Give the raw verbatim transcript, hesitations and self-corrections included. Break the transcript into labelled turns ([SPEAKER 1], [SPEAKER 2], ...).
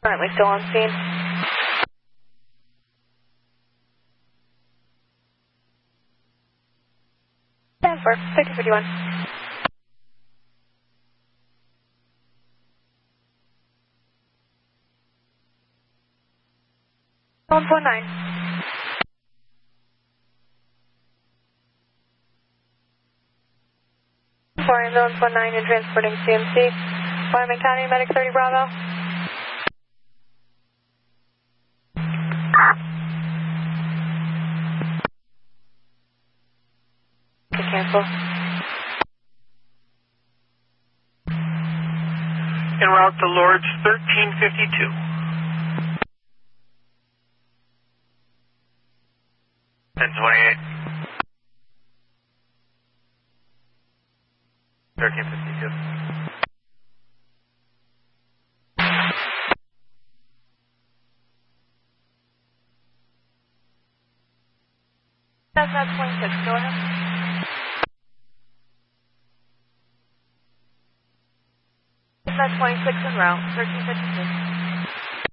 [SPEAKER 1] Currently still on scene. ten four, six fifty-one. one four nine. four ambulance one nine, you're transporting C M C. Wyoming County, Medic thirty Bravo. Okay, cancel.
[SPEAKER 2] En route to Lords thirteen fifty-two. ten twenty-eight. thirteen fifty-two.
[SPEAKER 1] That's not twenty-six, go ahead. That's twenty-six en route, thirteen fifty-two.